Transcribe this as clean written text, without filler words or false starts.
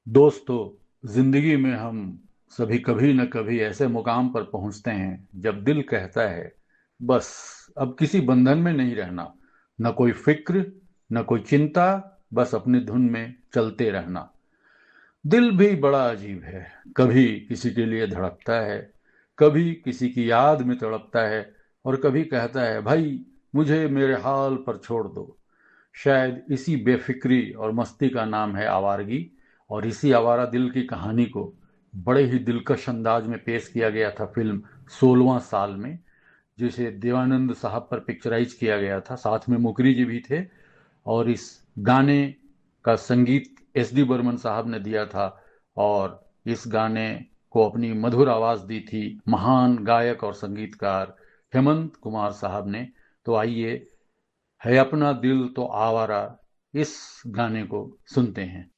दोस्तों, जिंदगी में हम सभी कभी न कभी ऐसे मुकाम पर पहुंचते हैं जब दिल कहता है, बस अब किसी बंधन में नहीं रहना। न कोई फिक्र, न कोई चिंता, बस अपनी धुन में चलते रहना। दिल भी बड़ा अजीब है। कभी किसी के लिए धड़कता है, कभी किसी की याद में तड़पता है, और कभी कहता है, भाई मुझे मेरे हाल पर छोड़ दो। शायद इसी बेफिक्री और मस्ती का नाम है आवारगी। और इसी आवारा दिल की कहानी को बड़े ही दिलकश अंदाज में पेश किया गया था फिल्म 16वां साल में, जिसे देवानंद साहब पर पिक्चराइज किया गया था। साथ में मुकरी जी भी थे। और इस गाने का संगीत एस डी बर्मन साहब ने दिया था। और इस गाने को अपनी मधुर आवाज दी थी महान गायक और संगीतकार हेमंत कुमार साहब ने। तो आइए, है अपना दिल तो आवारा, इस गाने को सुनते हैं।